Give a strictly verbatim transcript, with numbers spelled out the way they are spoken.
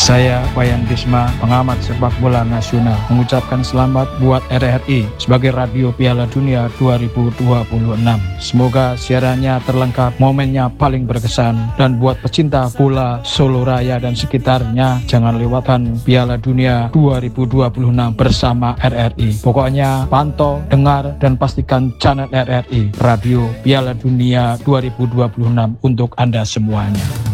Saya Wayan Bisma, pengamat sepak bola nasional, mengucapkan selamat buat R R I sebagai Radio Piala Dunia dua ribu dua puluh enam. Semoga siarannya terlengkap, momennya paling berkesan, dan buat pecinta bola Solo Raya dan sekitarnya, jangan lewatkan Piala Dunia dua ribu dua puluh enam bersama R R I. Pokoknya pantau, dengar, dan pastikan channel R R I, Radio Piala Dunia dua ribu dua puluh enam untuk Anda semuanya.